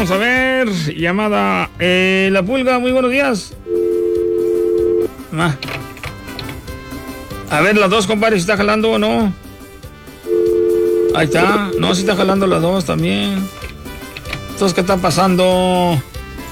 vamos a ver. Llamada La Pulga, muy buenos días. A ver, las dos, compadre, si está jalando o no. Ahí está. No, si está jalando las dos también. Entonces, ¿qué está pasando?